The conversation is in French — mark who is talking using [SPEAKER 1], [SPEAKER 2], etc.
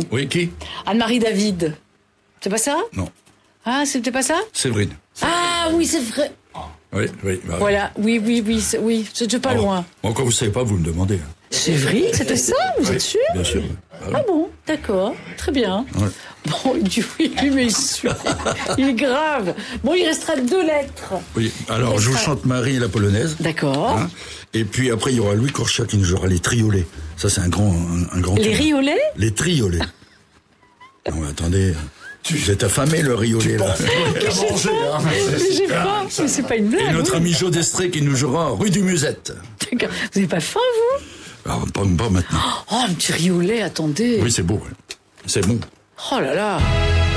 [SPEAKER 1] Marie.
[SPEAKER 2] Oui, qui?
[SPEAKER 1] Anne-Marie David. C'est pas ça?
[SPEAKER 2] Non.
[SPEAKER 1] Ah, c'était pas ça?
[SPEAKER 2] Séverine.
[SPEAKER 1] Ah oui, c'est vrai.
[SPEAKER 2] Oui, oui. Bah,
[SPEAKER 1] Voilà, oui, c'était pas loin.
[SPEAKER 2] Bon, quand vous savez pas, vous le demandez. Hein.
[SPEAKER 1] C'est vrai, c'était ça, vous êtes sûr?
[SPEAKER 2] Bien sûr.
[SPEAKER 1] Ah bon, d'accord, très bien.
[SPEAKER 2] Ouais.
[SPEAKER 1] Bon, il dit oui, mais il est grave. Bon, il restera 2 lettres.
[SPEAKER 2] Oui, alors je vous chante Marie la polonaise.
[SPEAKER 1] D'accord.
[SPEAKER 2] Hein, et puis après, il y aura Louis Korcha qui nous jouera les triolets. Ça, c'est un grand
[SPEAKER 1] Les
[SPEAKER 2] ténor.
[SPEAKER 1] riolets?
[SPEAKER 2] Les triolets. Non, mais attendez, vous êtes affamé, le riolet, là.
[SPEAKER 1] Mais j'ai faim, mais c'est pas une blague.
[SPEAKER 2] Et notre
[SPEAKER 1] oui.
[SPEAKER 2] ami Joe Destré qui nous jouera rue du Musette.
[SPEAKER 1] D'accord. Vous n'avez pas faim, vous?
[SPEAKER 2] Alors, pas maintenant.
[SPEAKER 1] Oh, un petit riolet, attendez.
[SPEAKER 2] Oui, c'est beau. Ouais. C'est bon.
[SPEAKER 1] Oh là là.